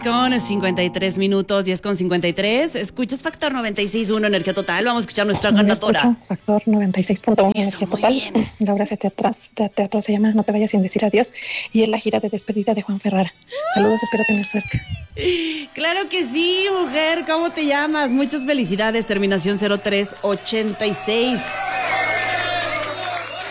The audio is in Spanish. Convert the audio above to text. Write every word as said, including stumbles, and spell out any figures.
con cincuenta y tres minutos, diez con cincuenta y tres. ¿Escuchas Factor noventa y seis punto uno Energía Total? Vamos a escuchar nuestra cantautora. Factor noventa y seis punto uno Eso, Energía muy Total. bien. La obra de teatro, de teatro se llama No te vayas sin decir adiós y es la gira de despedida de Juan Ferrara. Saludos, espero tener suerte. Claro que sí, mujer. ¿Cómo te llamas? Muchas felicidades. Terminación cero tres ochenta y seis.